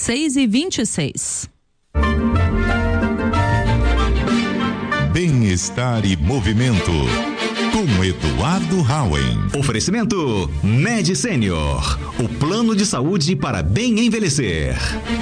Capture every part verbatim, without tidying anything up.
seis e vinte e seis. Bem-estar e movimento, com Eduardo Hauen. Oferecimento Med Senior, o plano de saúde para bem envelhecer.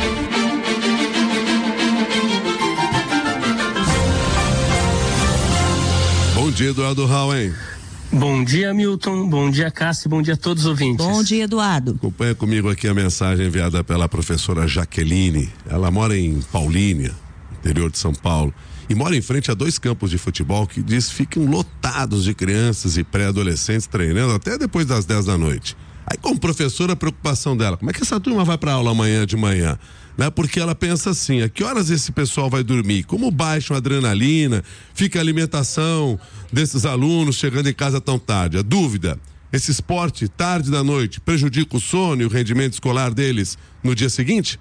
Bom dia, Eduardo Hauen. Bom dia, Milton. Bom dia, Cássio. Bom dia a todos os ouvintes. Bom dia, Eduardo. Acompanha comigo aqui a mensagem enviada pela professora Jaqueline. Ela mora em Paulínia, interior de São Paulo, e mora em frente a dois campos de futebol que diz ficam lotados de crianças e pré-adolescentes treinando até depois das dez da noite. Aí, como professora, a preocupação dela, como é que essa turma vai para aula amanhã de manhã? Né? Porque ela pensa assim, a que horas esse pessoal vai dormir? Como baixam a adrenalina, fica a alimentação desses alunos chegando em casa tão tarde? A dúvida, esse esporte tarde da noite prejudica o sono e o rendimento escolar deles no dia seguinte?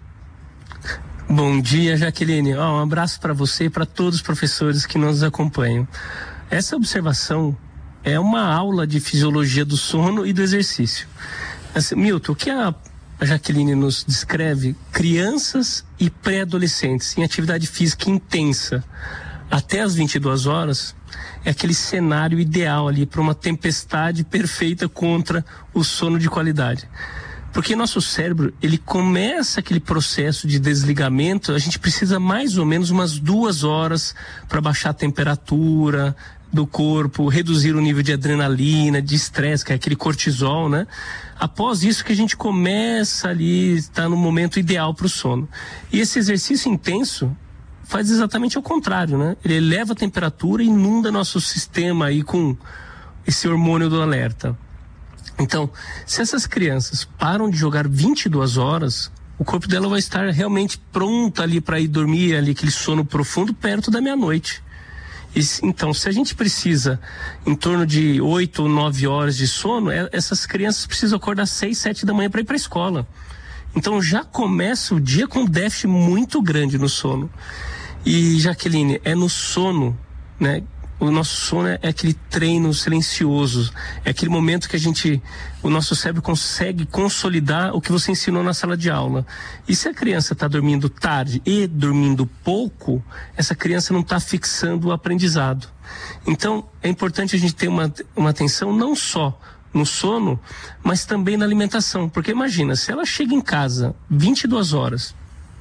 Bom dia, Jaqueline. Oh, um abraço para você e para todos os professores que nos acompanham. Essa observação é uma aula de fisiologia do sono e do exercício. Assim, Milton, o que a A Jaqueline nos descreve crianças e pré-adolescentes em atividade física intensa até as vinte e duas horas é aquele cenário ideal ali para uma tempestade perfeita contra o sono de qualidade. Porque nosso cérebro, ele começa aquele processo de desligamento, a gente precisa mais ou menos umas duas horas para baixar a temperatura do corpo, reduzir o nível de adrenalina, de estresse, que é aquele cortisol, né? Após isso que a gente começa ali, está no momento ideal para o sono. E esse exercício intenso faz exatamente ao contrário, né? Ele eleva a temperatura e inunda nosso sistema aí com esse hormônio do alerta. Então, se essas crianças param de jogar vinte e duas horas, o corpo dela vai estar realmente pronto ali para ir dormir, ali aquele sono profundo perto da meia-noite. E, então, se a gente precisa em torno de oito ou nove horas de sono, é, essas crianças precisam acordar seis, sete da manhã para ir para a escola. Então já começa o dia com um déficit muito grande no sono. E, Jaqueline, é no sono, né? O nosso sono é aquele treino silencioso, é aquele momento que a gente, o nosso cérebro consegue consolidar o que você ensinou na sala de aula. E se a criança está dormindo tarde e dormindo pouco, essa criança não está fixando o aprendizado. Então, é importante a gente ter uma, uma atenção não só no sono, mas também na alimentação. Porque imagina, se ela chega em casa vinte e duas horas,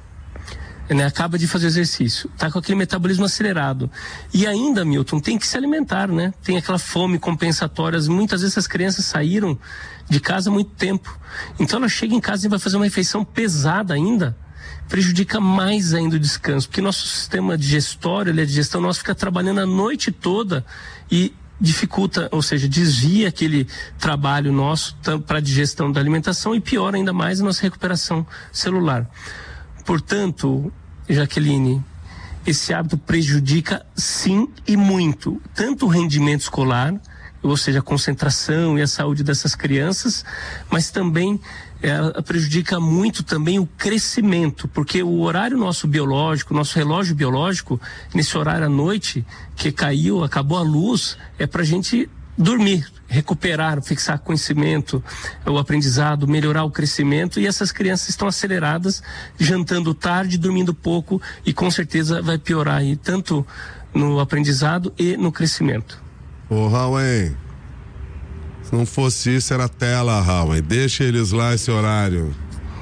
né, acaba de fazer exercício, tá com aquele metabolismo acelerado e ainda, Milton, tem que se alimentar, né? Tem aquela fome compensatória. Muitas vezes as crianças saíram de casa há muito tempo, então ela chega em casa e vai fazer uma refeição pesada ainda, prejudica mais ainda o descanso, porque nosso sistema digestório, a digestão nossa fica trabalhando a noite toda e dificulta, ou seja, desvia aquele trabalho nosso para a digestão da alimentação e piora ainda mais a nossa recuperação celular. Portanto, Jaqueline, esse hábito prejudica sim e muito, tanto o rendimento escolar, ou seja, a concentração e a saúde dessas crianças, mas também é, prejudica muito também o crescimento, porque o horário nosso biológico, nosso relógio biológico, nesse horário à noite, que caiu, acabou a luz, é pra gente dormir, recuperar, fixar conhecimento, o aprendizado, melhorar o crescimento, e essas crianças estão aceleradas, jantando tarde, dormindo pouco, e com certeza vai piorar aí, tanto no aprendizado e no crescimento. Ô, Hauen, se não fosse isso, era tela, Hauen, deixa eles lá esse horário.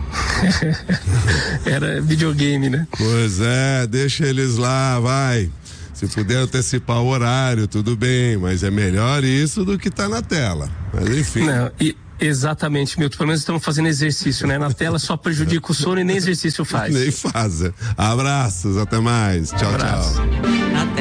Era videogame, né? Pois é, deixa eles lá, vai. Se puder antecipar o horário, tudo bem, mas é melhor isso do que tá na tela. Mas enfim. Não, e, exatamente, Milton. Pelo menos estamos fazendo exercício, né? Na tela só prejudica o sono e nem exercício faz. Nem faz. Abraços, até mais. Tchau, Abraço. Tchau.